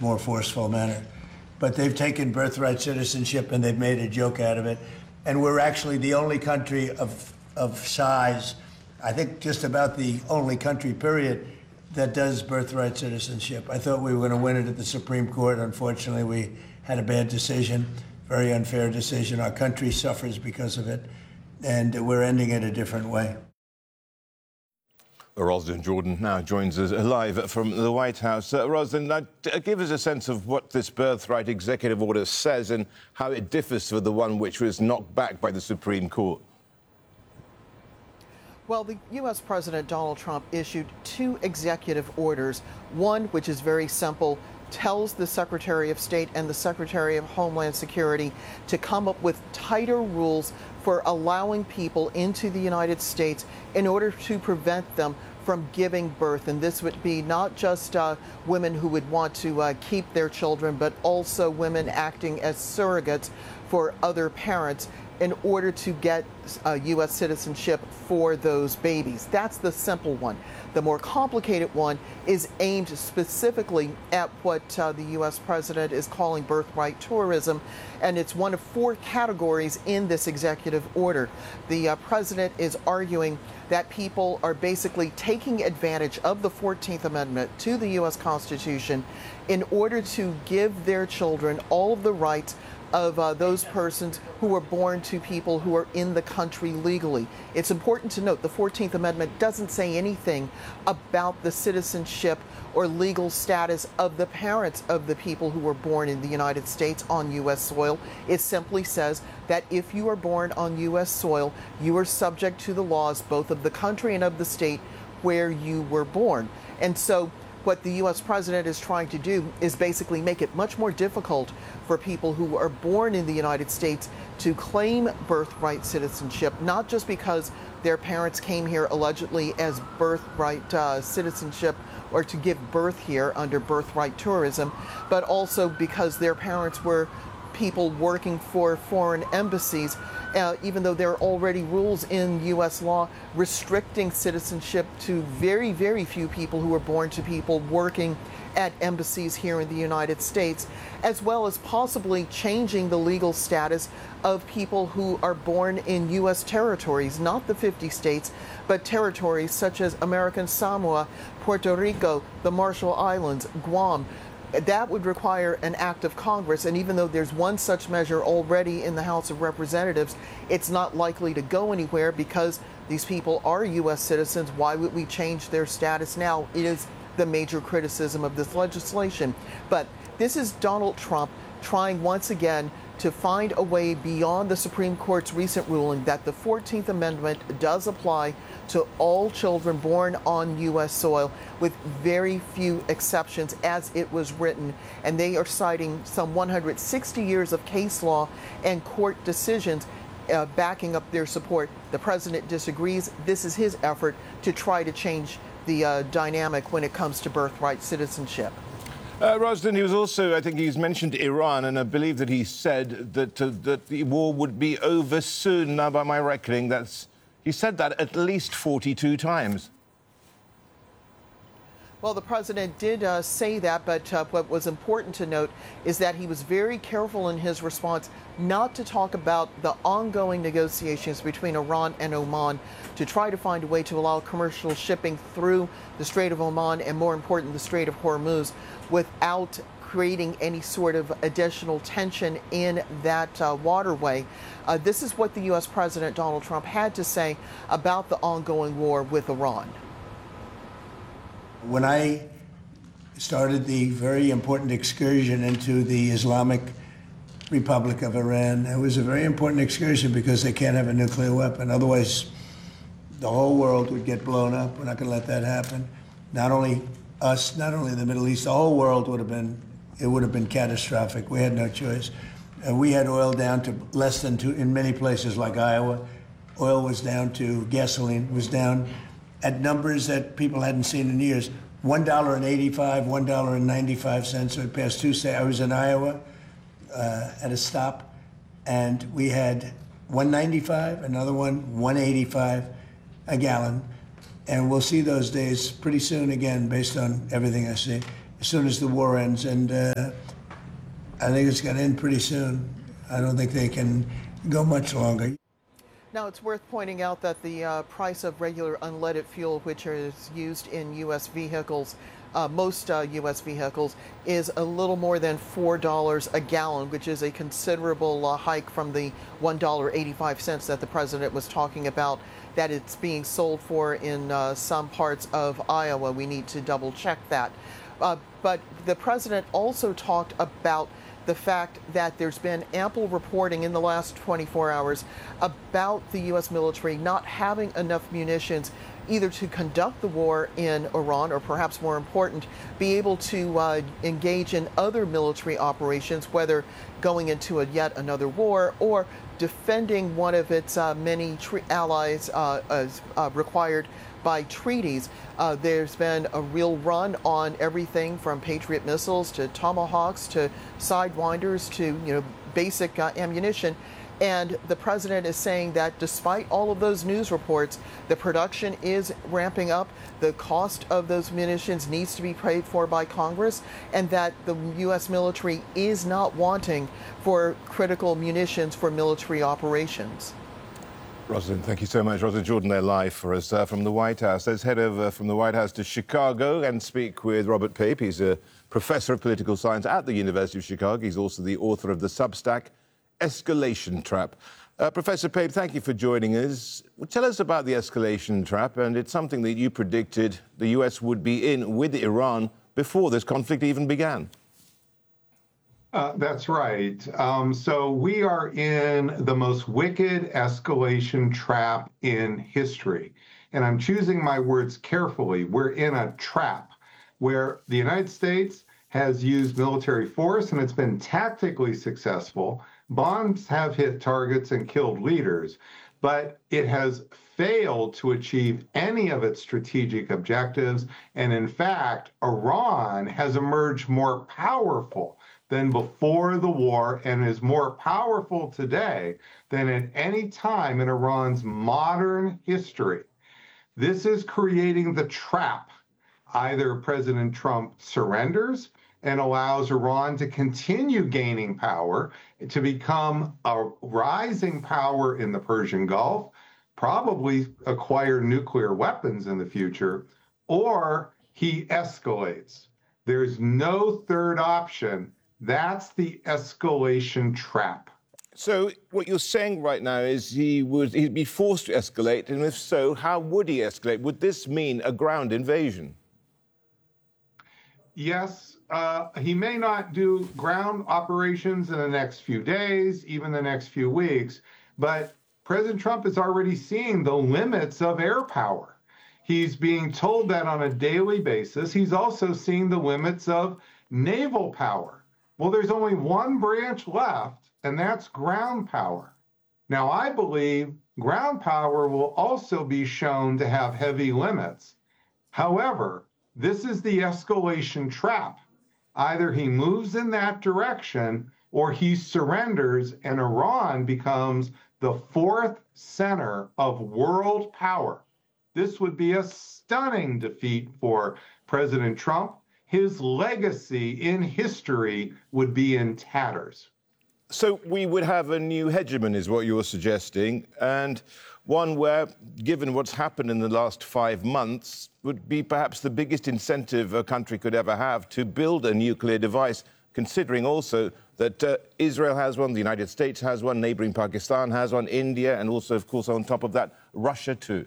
much more forceful manner. But they've taken birthright citizenship and they've made a joke out of it. And we're actually the only country of size, I think just about the only country, period, that does birthright citizenship. I thought we were going to win it at the Supreme Court. Unfortunately, we had a bad decision, very unfair decision. Our country suffers because of it, and we're ending it a different way. Roslyn Jordan now joins us live from the White House. Roslyn, give us a sense of what this birthright executive order says and how it differs from the one which was knocked back by the Supreme Court. Well, the U.S. President Donald Trump issued 2 executive orders. One, which is very simple, tells the Secretary of State and the Secretary of Homeland Security to come up with tighter rules for allowing people into the United States in order to prevent them from giving birth. And this would be not just women who would want to keep their children, but also women acting as surrogates for other parents in order to get U.S. citizenship for those babies. That's the simple one. The more complicated one is aimed specifically at what the U.S. president is calling birthright tourism, and it's one of 4 categories in this executive order. The president is arguing that people are basically taking advantage of the 14th Amendment to the U.S. Constitution in order to give their children all of the rights of those persons who were born to people who are in the country legally. It's important to note the 14th Amendment doesn't say anything about the citizenship or legal status of the parents of the people who were born in the United States on U.S. soil. It simply says that if you are born on U.S. soil, you are subject to the laws both of the country and of the state where you were born. And so what the U.S. president is trying to do is basically make it much more difficult for people who are born in the United States to claim birthright citizenship, not just because their parents came here allegedly as birthright citizenship or to give birth here under birthright tourism, but also because their parents were people working for foreign embassies, even though there are already rules in U.S. law restricting citizenship to very, very few people who are born to people working at embassies here in the United States, as well as possibly changing the legal status of people who are born in U.S. territories, not the 50 states, but territories such as American Samoa, Puerto Rico, the Marshall Islands, Guam. That would require an act of Congress, and even though there's one such measure already in the House of Representatives, it's not likely to go anywhere because these people are U.S. citizens. Why would we change their status now? It is the major criticism of this legislation. But this is Donald Trump trying once again to find a way beyond the Supreme Court's recent ruling that the 14th Amendment does apply to all children born on U.S. soil, with very few exceptions as it was written. And they are citing some 160 years of case law and court decisions backing up their support. The president disagrees. This is his effort to try to change the dynamic when it comes to birthright citizenship. Roslyn, he was also, I think he's mentioned Iran, and I believe that he said that the war would be over soon. Now, by my reckoning, he said that at least 42 times. Well, the president did say that, but what was important to note is that he was very careful in his response not to talk about the ongoing negotiations between Iran and Oman to try to find a way to allow commercial shipping through the Strait of Oman and, more important, the Strait of Hormuz without creating any sort of additional tension in that waterway. This is what the U.S. President Donald Trump had to say about the ongoing war with Iran. When I started the very important excursion into the Islamic Republic of Iran, it was a very important excursion because they can't have a nuclear weapon. Otherwise, the whole world would get blown up. We're not going to let that happen. Not only us, not only the Middle East, the whole world would have been catastrophic. We had no choice. We had oil down to less than two, in many places like Iowa. Oil was down to, gasoline was down at numbers that people hadn't seen in years. $1.85, $1.95. So it passed Tuesday. I was in Iowa at a stop, and we had $1.95, another one, $1.85 a gallon. And we'll see those days pretty soon again, based on everything I see. as soon as the war ends. And I think it's going to end pretty soon. I don't think they can go much longer. Now, it's worth pointing out that the price of regular unleaded fuel, which is used in U.S. vehicles, most U.S. vehicles, is a little more than $4 a gallon, which is a considerable hike from the $1.85 that the president was talking about that it's being sold for in some parts of Iowa. We need to double check that. But the president also talked about the fact that there's been ample reporting in the last 24 hours about the U.S. military not having enough munitions either to conduct the war in Iran or, perhaps more important, be able to engage in other military operations, whether going into yet another war or defending one of its many allies as required by treaties. There's been a real run on everything from Patriot missiles to Tomahawks to Sidewinders to basic ammunition. And the president is saying that despite all of those news reports, the production is ramping up. The cost of those munitions needs to be paid for by Congress, and that the U.S. military is not wanting for critical munitions for military operations. Rosalind, thank you so much. Rosalind Jordan there live for us from the White House. Let's head over from the White House to Chicago and speak with Robert Pape. He's a professor of political science at the University of Chicago. He's also the author of the Substack Escalation Trap. Professor Pape, thank you for joining us. Tell us about the escalation trap, and it's something that you predicted the U.S. would be in with Iran before this conflict even began. That's right. So we are in the most wicked escalation trap in history. And I'm choosing my words carefully. We're in a trap where the United States has used military force and it's been tactically successful. Bombs have hit targets and killed leaders, but it has failed to achieve any of its strategic objectives. And in fact, Iran has emerged more powerful than before the war and is more powerful today than at any time in Iran's modern history. This is creating the trap. Either President Trump surrenders and allows Iran to continue gaining power, to become a rising power in the Persian Gulf, probably acquire nuclear weapons in the future, or he escalates. There's no third option. That's the escalation trap. So what you're saying right now is he'd be forced to escalate, and if so, how would he escalate? Would this mean a ground invasion? Yes, he may not do ground operations in the next few days, even the next few weeks, but President Trump is already seeing the limits of air power. He's being told that on a daily basis. He's also seeing the limits of naval power. Well, there's only one branch left, and that's ground power. Now, I believe ground power will also be shown to have heavy limits. However, this is the escalation trap. Either he moves in that direction or he surrenders and Iran becomes the fourth center of world power. This would be a stunning defeat for President Trump. His legacy in history would be in tatters. So we would have a new hegemon, is what you're suggesting, and one where, given what's happened in the last 5 months, would be perhaps the biggest incentive a country could ever have to build a nuclear device, considering also that Israel has one, the United States has one, neighboring Pakistan has one, India, and also, of course, on top of that, Russia too.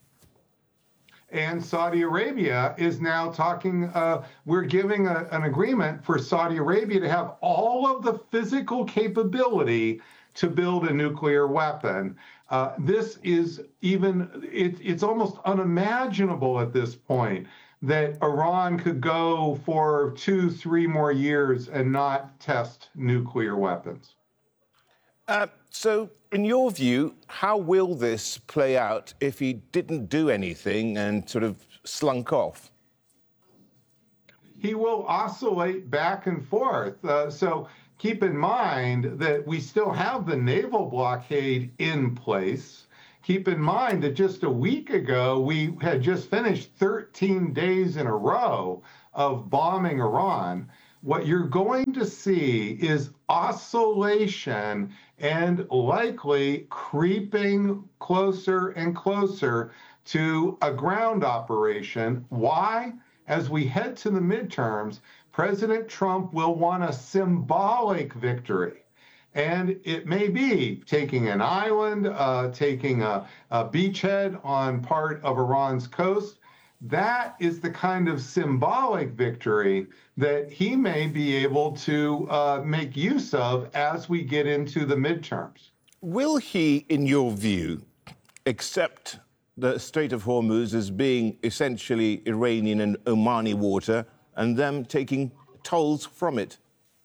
And Saudi Arabia is now talking, we're giving an agreement for Saudi Arabia to have all of the physical capability to build a nuclear weapon. This is it's almost unimaginable at this point that Iran could go for 2-3 more years and not test nuclear weapons. So, in your view, how will this play out if he didn't do anything and sort of slunk off? He will oscillate back and forth. So keep in mind that we still have the naval blockade in place. Keep in mind that just a week ago, we had just finished 13 days in a row of bombing Iran, what you're going to see is oscillation and likely creeping closer and closer to a ground operation. Why? As we head to the midterms, President Trump will want a symbolic victory. And it may be taking an island, taking a beachhead on part of Iran's coast. That is the kind of symbolic victory that he may be able to make use of as we get into the midterms. Will he, in your view, accept the Strait of Hormuz as being essentially Iranian and Omani water and them taking tolls from it?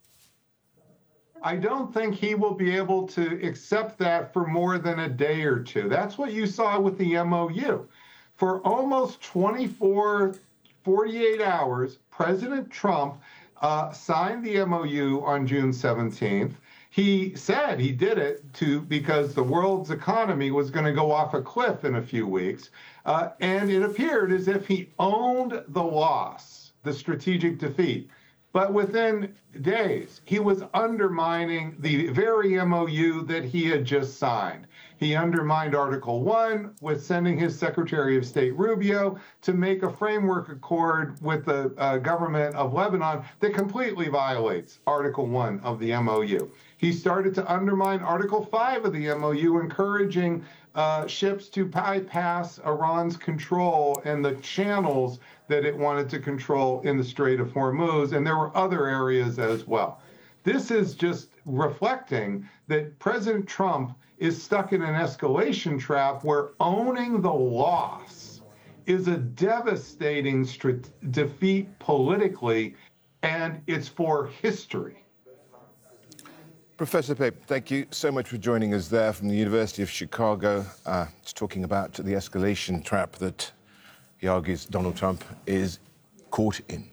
I don't think he will be able to accept that for more than a day or two. That's what you saw with the MOU. For almost 48 hours, President Trump signed the MOU on June 17th. He said he did it because the world's economy was going to go off a cliff in a few weeks. And it appeared as if he owned the loss, the strategic defeat. But within days, he was undermining the very MOU that he had just signed. He undermined Article 1 with sending his Secretary of State Rubio to make a framework accord with the government of Lebanon that completely violates Article 1 of the MOU. He started to undermine Article 5 of the MOU, encouraging ships to bypass Iran's control and the channels that it wanted to control in the Strait of Hormuz, and there were other areas as well. This is just reflecting that President Trump is stuck in an escalation trap where owning the loss is a devastating defeat politically, and it's for history. Professor Pape, thank you so much for joining us there from the University of Chicago. It's talking about the escalation trap that he argues Donald Trump is caught in.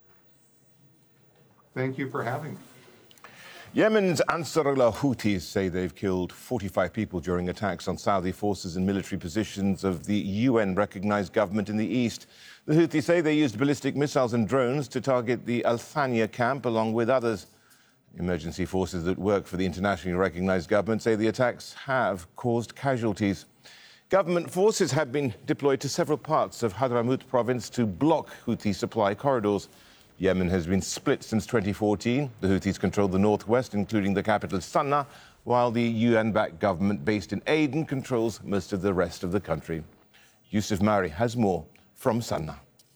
Thank you for having me. Yemen's Ansarullah Houthis say they've killed 45 people during attacks on Saudi forces and military positions of the UN-recognized government in the east. The Houthis say they used ballistic missiles and drones to target the Al Thania camp along with others. Emergency forces that work for the internationally recognized government say the attacks have caused casualties. Government forces have been deployed to several parts of Hadramaut province to block Houthi supply corridors. Yemen has been split since 2014. The Houthis control the northwest, including the capital Sana'a, while the UN-backed government based in Aden controls most of the rest of the country. Yusuf Mari has more from Sana'a.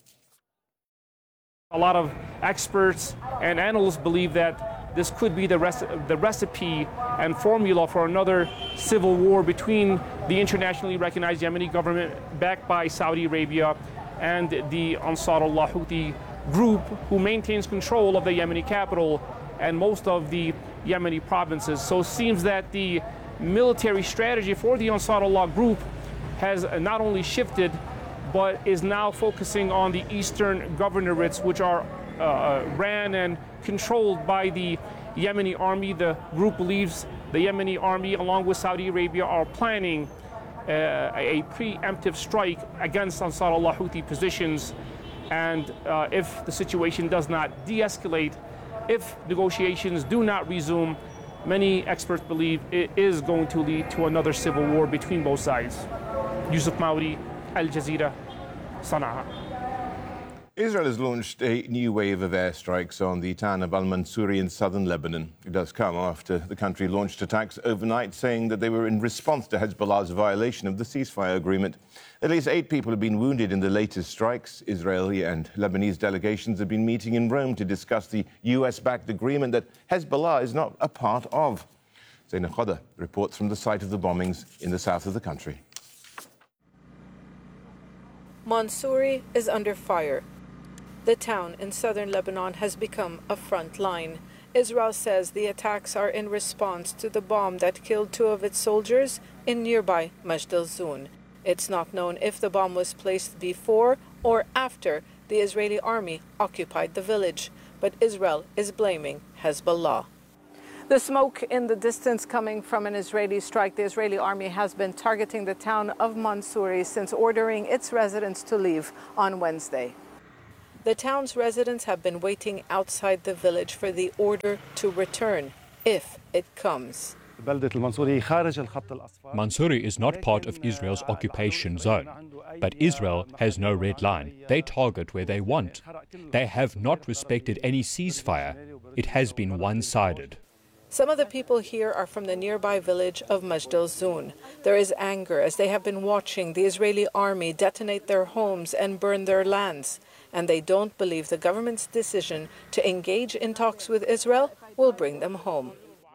A lot of experts and analysts believe that this could be the recipe and formula for another civil war between the internationally recognized Yemeni government backed by Saudi Arabia and the Ansarullah Houthi group, who maintains control of the Yemeni capital and most of the Yemeni provinces. So it seems that the military strategy for the Ansarullah group has not only shifted, but is now focusing on the eastern governorates, which are ran and controlled by the Yemeni army. The group believes the Yemeni army, along with Saudi Arabia, are planning a preemptive strike against Ansarullah Houthi positions. And if the situation does not de-escalate, if negotiations do not resume, many experts believe it is going to lead to another civil war between both sides. Yusuf Maudi, Al Jazeera, Sana'a. Israel has launched a new wave of airstrikes on the town of al-Mansouri in southern Lebanon. It does come after the country launched attacks overnight, saying that they were in response to Hezbollah's violation of the ceasefire agreement. At least 8 people have been wounded in the latest strikes. Israeli and Lebanese delegations have been meeting in Rome to discuss the US-backed agreement that Hezbollah is not a part of. Zainab Khadr reports from the site of the bombings in the south of the country. Mansouri is under fire. The town in southern Lebanon has become a front line. Israel says the attacks are in response to the bomb that killed 2 of its soldiers in nearby Majd al-Zoun. It's not known if the bomb was placed before or after the Israeli army occupied the village, but Israel is blaming Hezbollah. The smoke in the distance coming from an Israeli strike. The Israeli army has been targeting the town of Mansouri since ordering its residents to leave on Wednesday. The town's residents have been waiting outside the village for the order to return, if it comes. Mansouri is not part of Israel's occupation zone, but Israel has no red line. They target where they want. They have not respected any ceasefire. It has been one-sided. Some of the people here are from the nearby village of Majd al-Zoun. There is anger as they have been watching the Israeli army detonate their homes and burn their lands, and they don't believe the government's decision to engage in talks with Israel will bring them home.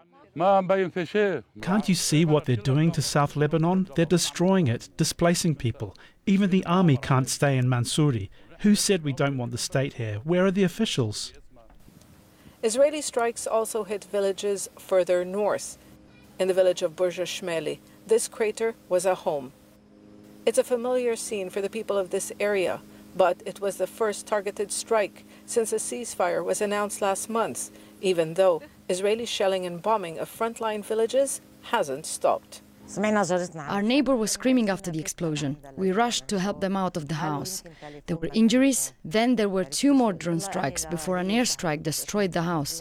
Can't you see what they're doing to South Lebanon? They're destroying it, displacing people. Even the army can't stay in Mansouri. Who said we don't want the state here? Where are the officials? Israeli strikes also hit villages further north. In the village of Burj Shmeli, this crater was a home. It's a familiar scene for the people of this area, but it was the first targeted strike since a ceasefire was announced last month, even though Israeli shelling and bombing of frontline villages hasn't stopped. Our neighbor was screaming after the explosion. We rushed to help them out of the house. There were injuries, then there were 2 more drone strikes before an airstrike destroyed the house.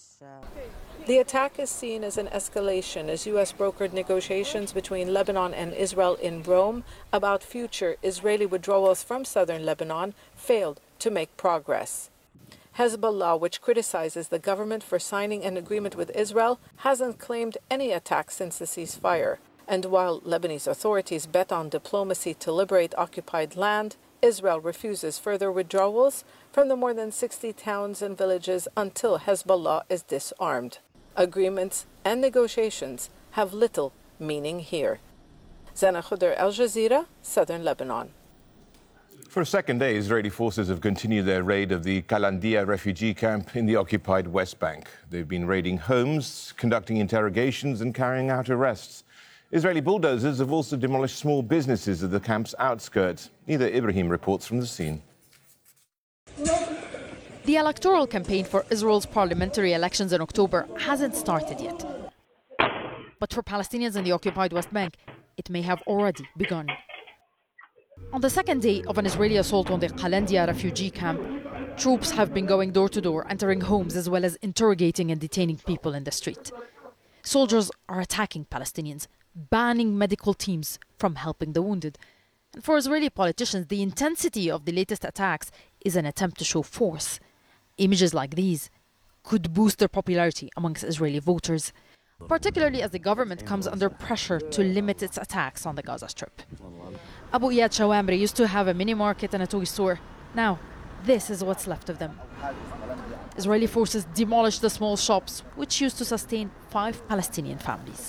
The attack is seen as an escalation as U.S. brokered negotiations between Lebanon and Israel in Rome about future Israeli withdrawals from southern Lebanon failed to make progress. Hezbollah, which criticizes the government for signing an agreement with Israel, hasn't claimed any attacks since the ceasefire. And while Lebanese authorities bet on diplomacy to liberate occupied land, Israel refuses further withdrawals from the more than 60 towns and villages until Hezbollah is disarmed. Agreements and negotiations have little meaning here. Zana Khudr, Al Jazeera, Southern Lebanon. For a second day, Israeli forces have continued their raid of the Kalandia refugee camp in the occupied West Bank. They've been raiding homes, conducting interrogations and carrying out arrests. Israeli bulldozers have also demolished small businesses at the camp's outskirts. Nida Ibrahim reports from the scene. The electoral campaign for Israel's parliamentary elections in October hasn't started yet. But for Palestinians in the occupied West Bank, it may have already begun. On the second day of an Israeli assault on the Kalandia refugee camp, troops have been going door to door, entering homes as well as interrogating and detaining people in the street. Soldiers are attacking Palestinians, banning medical teams from helping the wounded. And for Israeli politicians, the intensity of the latest attacks is an attempt to show force. Images like these could boost their popularity amongst Israeli voters, particularly as the government comes under pressure to limit its attacks on the Gaza Strip. Abu Iyad Shawamri used to have a mini market and a toy store. Now, this is what's left of them. Israeli forces demolished the small shops, which used to sustain 5 Palestinian families.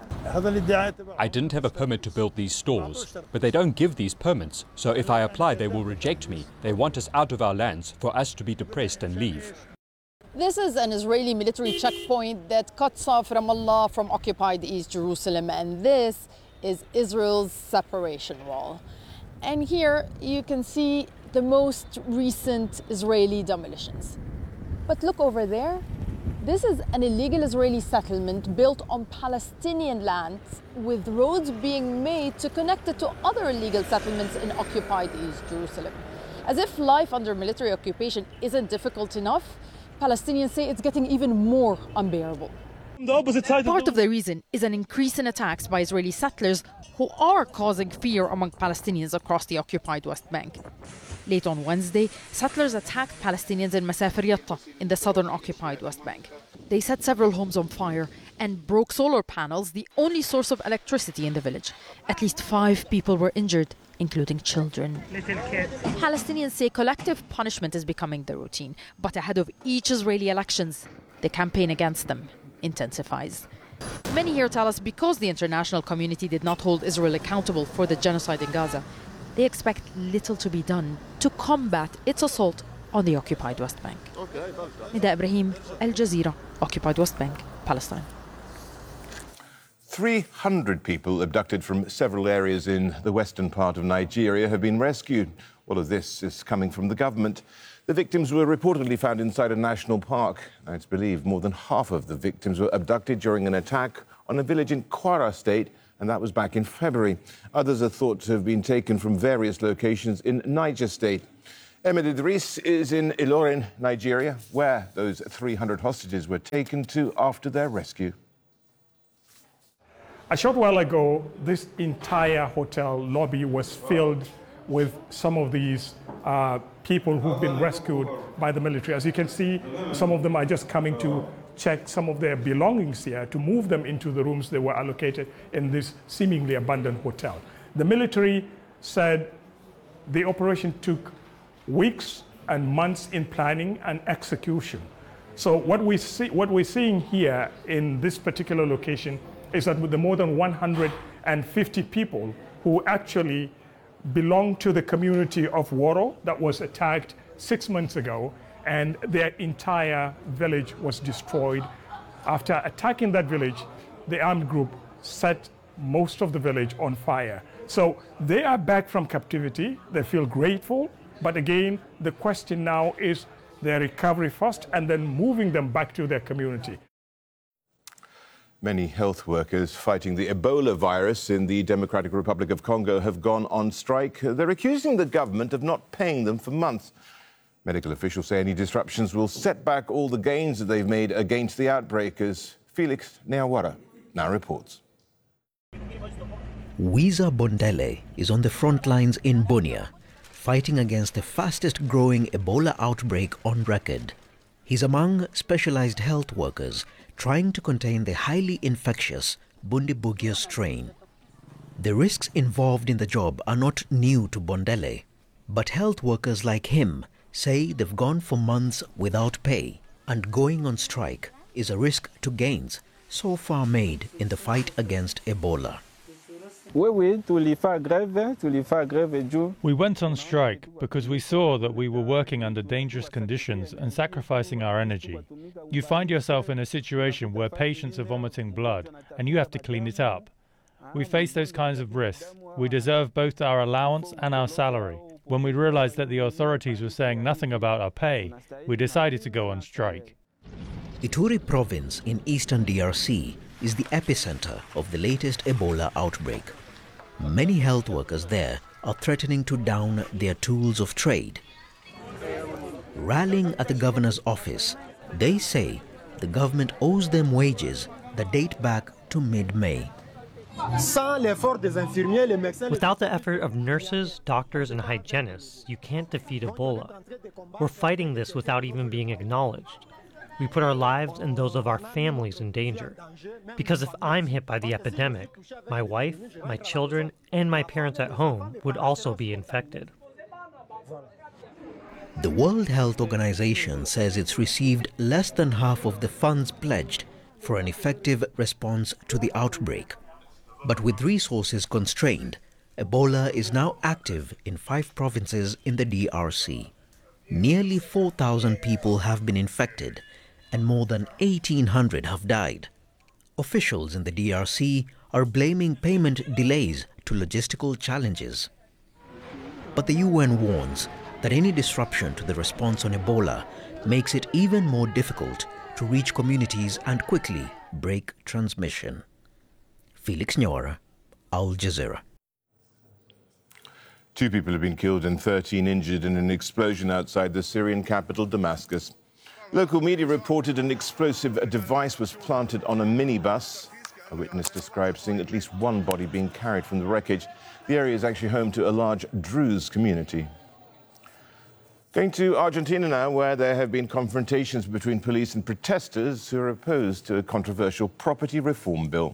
I didn't have a permit to build these stores, but they don't give these permits, so if I apply they will reject me. They want us out of our lands for us to be depressed and leave. This is an Israeli military checkpoint that cuts off Ramallah from occupied East Jerusalem, and this is Israel's separation wall. And here you can see the most recent Israeli demolitions. But look over there. This is an illegal Israeli settlement built on Palestinian lands, with roads being made to connect it to other illegal settlements in occupied East Jerusalem. As if life under military occupation isn't difficult enough, Palestinians say it's getting even more unbearable. Part of the reason is an increase in attacks by Israeli settlers who are causing fear among Palestinians across the occupied West Bank. Late on Wednesday, settlers attacked Palestinians in Masafer Yatta in the southern occupied West Bank. They set several homes on fire and broke solar panels, the only source of electricity in the village. At least 5 people were injured, including children. Palestinians say collective punishment is becoming the routine, but ahead of each Israeli elections, the campaign against them intensifies. Many here tell us because the international community did not hold Israel accountable for the genocide in Gaza, they expect little to be done to combat its assault on the occupied West Bank. Nida Ibrahim, Al Jazeera, occupied West Bank, Palestine. 300 people abducted from several areas in the western part of Nigeria have been rescued. All of this is coming from the government. The victims were reportedly found inside a national park. Now, it's believed more than half of the victims were abducted during an attack on a village in Kwara State, and that was back in February. Others are thought to have been taken from various locations in Niger State. Emma Idris is in Ilorin, Nigeria, where those 300 hostages were taken to after their rescue. A short while ago, this entire hotel lobby was filled with some of these people who've been rescued by the military. As you can see, some of them are just coming to check some of their belongings here to move them into the rooms they were allocated in this seemingly abandoned hotel. The military said the operation took weeks and months in planning and execution. So what we're seeing here in this particular location is that with the more than 150 people who actually belong to the community of Woro that was attacked 6 months ago, and their entire village was destroyed. After attacking that village, the armed group set most of the village on fire. So they are back from captivity. They feel grateful. But again, the question now is their recovery first and then moving them back to their community. Many health workers fighting the Ebola virus in the Democratic Republic of Congo have gone on strike. They're accusing the government of not paying them for months. Medical officials say any disruptions will set back all the gains that they've made against the outbreakers. Felix Neawara now reports. Wiza Bondele is on the front lines in Bunia, fighting against the fastest growing Ebola outbreak on record. He's among specialized health workers trying to contain the highly infectious Bundibugyo strain. The risks involved in the job are not new to Bondele, but health workers like him say they've gone for months without pay, and going on strike is a risk to gains so far made in the fight against Ebola. We went on strike because we saw that we were working under dangerous conditions and sacrificing our energy. You find yourself in a situation where patients are vomiting blood and you have to clean it up. We face those kinds of risks. We deserve both our allowance and our salary. When we realized that the authorities were saying nothing about our pay, we decided to go on strike. Ituri province in eastern DRC is the epicenter of the latest Ebola outbreak. Many health workers there are threatening to down their tools of trade. Rallying at the governor's office, they say the government owes them wages that date back to mid-May. Without the effort of nurses, doctors, and hygienists, you can't defeat Ebola. We're fighting this without even being acknowledged. We put our lives and those of our families in danger. Because if I'm hit by the epidemic, my wife, my children, and my parents at home would also be infected. The World Health Organization says it's received less than half of the funds pledged for an effective response to the outbreak. But with resources constrained, Ebola is now active in 5 provinces in the DRC. Nearly 4,000 people have been infected and more than 1,800 have died. Officials in the DRC are blaming payment delays to logistical challenges. But the UN warns that any disruption to the response on Ebola makes it even more difficult to reach communities and quickly break transmission. Felix Nyora, Al Jazeera. 2 people have been killed and 13 injured in an explosion outside the Syrian capital, Damascus. Local media reported an explosive device was planted on a minibus. A witness describes seeing at least 1 body being carried from the wreckage. The area is actually home to a large Druze community. Going to Argentina now, where there have been confrontations between police and protesters who are opposed to a controversial property reform bill.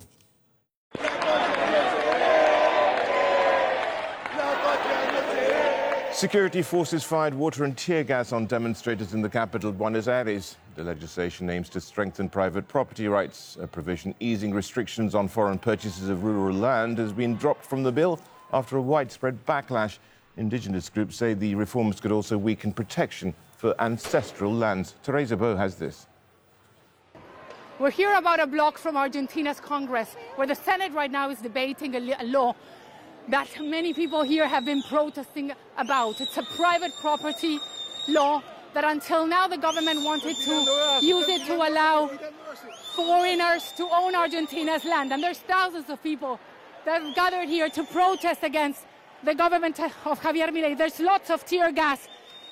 Security forces fired water and tear gas on demonstrators in the capital, Buenos Aires. The legislation aims to strengthen private property rights. A provision easing restrictions on foreign purchases of rural land has been dropped from the bill after a widespread backlash. Indigenous groups say the reforms could also weaken protection for ancestral lands. Teresa Bo has this. We're here about a block from Argentina's Congress, where the Senate right now is debating a law that many people here have been protesting about. It's a private property law that until now the government wanted to use it to allow foreigners to own Argentina's land. And there's thousands of people that have gathered here to protest against the government of Javier Milei. There's lots of tear gas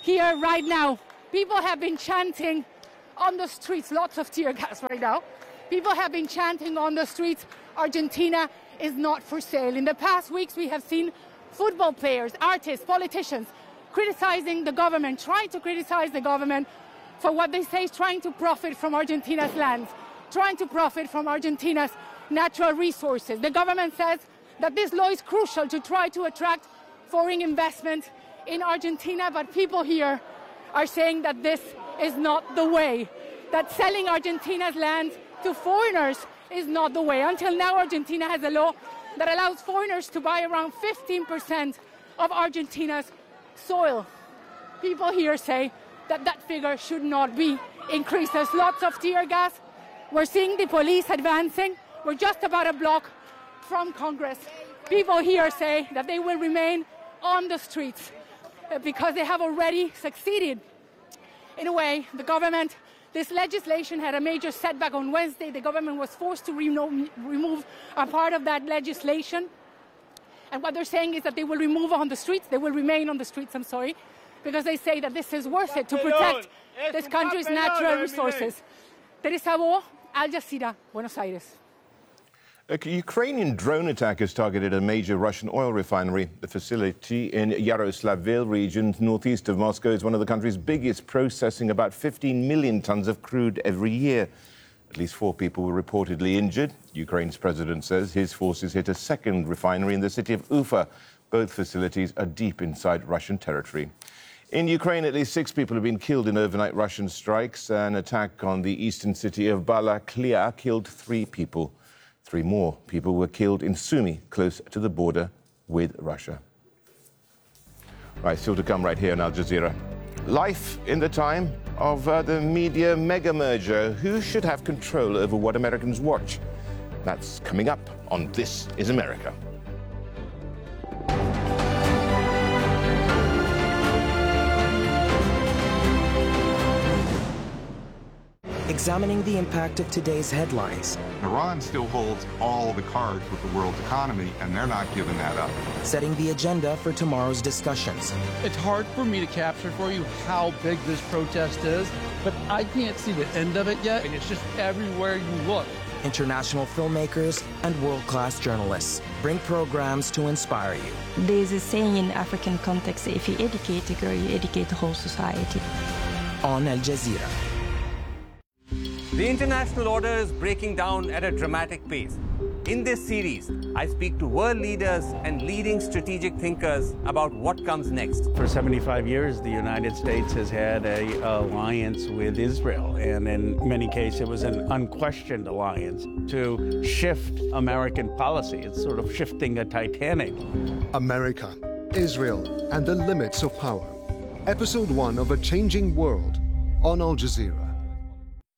here right now. People have been chanting on the streets, lots of tear gas right now. People have been chanting on the streets, Argentina is not for sale. In the past weeks, we have seen football players, artists, politicians criticizing the government, trying to criticize the government for what they say is trying to profit from Argentina's lands, trying to profit from Argentina's natural resources. The government says that this law is crucial to try to attract foreign investment in Argentina, but people here are saying that this is not the way, that selling Argentina's land to foreigners is not the way. Until now, Argentina has a law that allows foreigners to buy around 15% of Argentina's soil. People here say that that figure should not be increased. There's lots of tear gas. We're seeing the police advancing. We're just about a block from Congress. People here say that they will remain on the streets because they have already succeeded. In a way, the government, this legislation had a major setback on Wednesday. The government was forced to remove a part of that legislation. And what they're saying is that they will remove on the streets, they will remain on the streets, I'm sorry, because they say that this is worth it to protect this country's natural resources. Teresa Bo, Al Jazeera, Buenos Aires. A Ukrainian drone attack has targeted a major Russian oil refinery. The facility in Yaroslavl region, northeast of Moscow, is one of the country's biggest, processing about 15 million tons of crude every year. At least 4 people were reportedly injured. Ukraine's president says his forces hit a second refinery in the city of Ufa. Both facilities are deep inside Russian territory. In Ukraine, at least 6 people have been killed in overnight Russian strikes. An attack on the eastern city of Balaklia killed 3 people. 3 more people were killed in Sumy, close to the border with Russia. Right, still to come right here on Al Jazeera. Life in the time of the media mega merger. Who should have control over what Americans watch? That's coming up on This is America. Examining the impact of today's headlines. Iran still holds all the cards with the world economy, and they're not giving that up. Setting the agenda for tomorrow's discussions. It's hard for me to capture for you how big this protest is, but I can't see the end of it yet, and it's just everywhere you look. International filmmakers and world-class journalists bring programs to inspire you. There's a saying in African context, if you educate a girl, you educate the whole society. On Al Jazeera. The international order is breaking down at a dramatic pace. In this series, I speak to world leaders and leading strategic thinkers about what comes next. For 75 years, the United States has had an alliance with Israel, and in many cases, it was an unquestioned alliance to shift American policy. It's sort of shifting a Titanic. America, Israel, and the Limits of Power. Episode 1 of A Changing World on Al Jazeera.